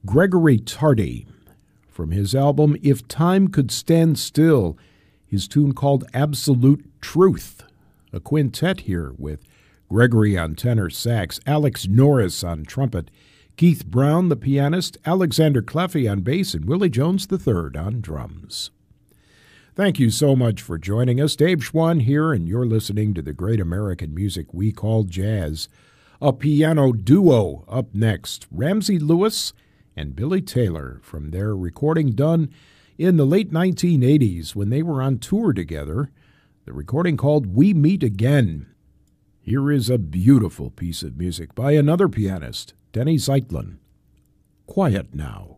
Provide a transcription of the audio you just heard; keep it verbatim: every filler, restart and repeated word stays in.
Gregory Tardy, from his album If Time Could Stand Still, his tune called Absolute Truth. A quintet here with Gregory on tenor sax, Alex Norris on trumpet, Keith Brown, the pianist, Alexander Cleffy on bass, and Willie Jones the third on drums. Thank you so much for joining us. Dave Schwann here, and you're listening to the great American music we call jazz. A piano duo up next, Ramsey Lewis and Billy Taylor, from their recording done in the late nineteen eighties when they were on tour together, the recording called We Meet Again. Here is a beautiful piece of music by another pianist, Denny Zeitlin, Quiet Now.